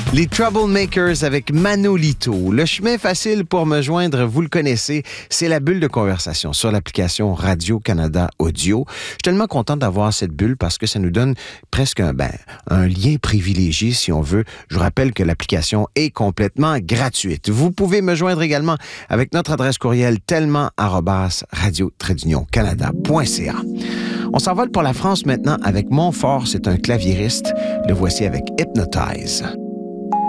Les Troublemakers avec Manolito. Le chemin facile pour me joindre, vous le connaissez, c'est la bulle de conversation sur l'application Radio-Canada Audio. Je suis tellement content d'avoir cette bulle parce que ça nous donne presque un lien privilégié, si on veut. Je vous rappelle que l'application est complètement gratuite. Vous pouvez me joindre également avec notre adresse courriel tellement@radio-canada.ca. On s'envole pour la France maintenant avec Montfort. C'est un claviériste. Le voici avec Hypnotize.